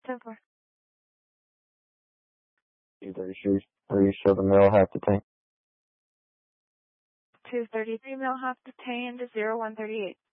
10-4. Are you sure the male half detained? 233 male half detained, 0138.